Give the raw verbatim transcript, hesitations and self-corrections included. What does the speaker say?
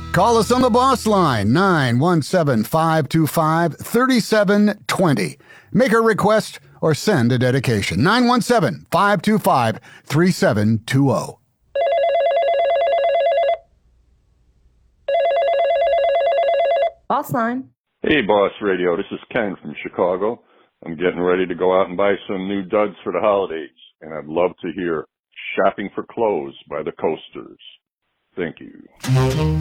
Call us on the boss line, nine one seven, five two five, three seven two zero. Make a request or send a dedication, nine one seven, five two five, three seven two zero. Boss line. Hey, Boss Radio. This is Ken from Chicago. I'm getting ready to go out and buy some new duds for the holidays, and I'd love to hear Shopping for Clothes by the Coasters. Thank you.